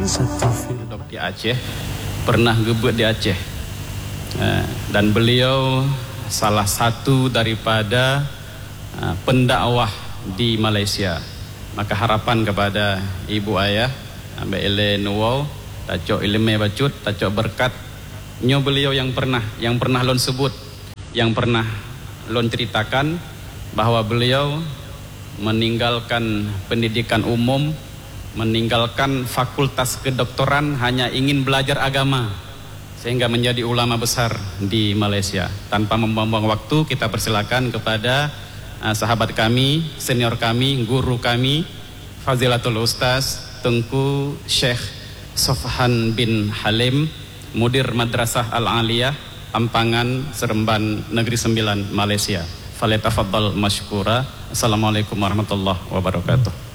Duduk di Aceh, pernah gebet di Aceh, dan beliau salah satu daripada pendakwah di Malaysia. Maka harapan kepada ibu ayah ambil ele nuwau tacok ilmu bacut tacok berkat nyo beliau yang pernah lon sebut, yang pernah lon ceritakan bahwa beliau meninggalkan pendidikan umum, meninggalkan fakultas kedokteran, hanya ingin belajar agama sehingga menjadi ulama besar di Malaysia. Tanpa membuang waktu, kita persilakan kepada sahabat kami, senior kami, guru kami, Fazilatul Ustaz Tengku Syekh Sofhan bin Halim, Mudir Madrasah Al-Aliyah Ampangan Seremban Negeri Sembilan Malaysia. Falyatafaddal masykura. Assalamualaikum warahmatullahi wabarakatuh.